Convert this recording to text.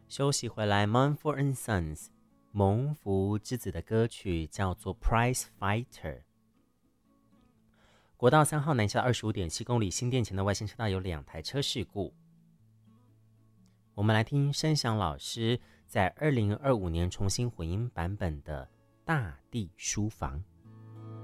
休息回来 ，Mumford and Sons 蒙福之子的歌曲叫做《Prize Fighter》。国道3号南下25.7公里新店前的外线车道有2台车事故。我们来听声响老师在2025年重新混音版本的《大地书房》。